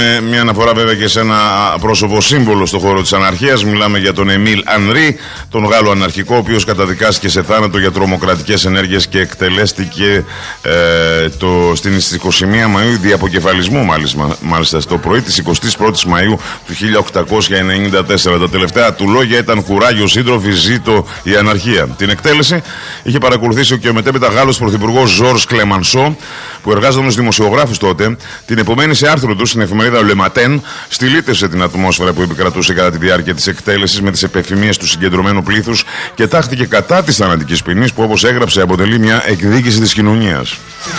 Μια αναφορά βέβαια και σε ένα πρόσωπο σύμβολο στον χώρο της αναρχίας. Μιλάμε για τον Εμίλ Ανρί, τον Γάλλο αναρχικό, ο οποίος καταδικάστηκε σε θάνατο για τρομοκρατικές ενέργειες και εκτελέστηκε στις 21 Μαΐου δι' αποκεφαλισμού μάλιστα στο πρωί της 21ης Μαΐου του 1894. Τα τελευταία του λόγια ήταν «Κουράγιο σύντροφοι, ζήτω η αναρχία». Την εκτέλεση είχε παρακολουθήσει και ο μετέπειτα Γάλλος πρωθυπουργός Ζορζ Κλεμανσό, που εργάζονταν ως δημοσιογράφος τότε. Την επομένη σε άρθρο του στην εφημερίδα Le Matin στυλίτευσε την ατμόσφαιρα που επικρατούσε κατά τη διάρκεια της εκτέλεσης με τις επιθυμίες του συγκεντρωμένου πλήθους και τάχθηκε κατά της θανατικής ποινής, που όπως έγραψε αποτελεί μια εκδίκηση της κοινωνίας.